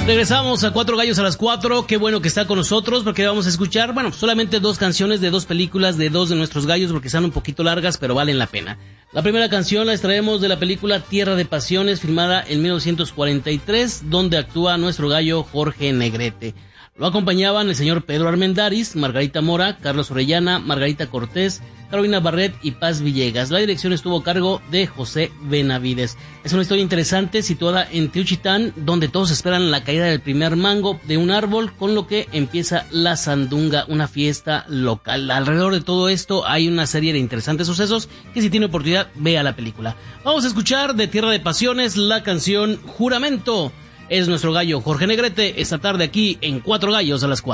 Regresamos a Cuatro Gallos a las 4. Qué bueno que está con nosotros porque vamos a escuchar, solamente 2 canciones de 2 películas de 2 de nuestros gallos porque están un poquito largas, pero valen la pena. La primera canción la extraemos de la película Tierra de Pasiones, filmada en 1943, donde actúa nuestro gallo Jorge Negrete. Lo acompañaban el señor Pedro Armendáriz, Margarita Mora, Carlos Orellana, Margarita Cortés, Carolina Barret y Paz Villegas. La dirección estuvo a cargo de José Benavides. Es una historia interesante situada en Teuchitán, donde todos esperan la caída del primer mango de un árbol, con lo que empieza la sandunga, una fiesta local. Alrededor de todo esto hay una serie de interesantes sucesos que, si tiene oportunidad, vea la película. Vamos a escuchar de Tierra de Pasiones la canción Juramento. Es nuestro gallo Jorge Negrete esta tarde aquí en Cuatro Gallos a las 4.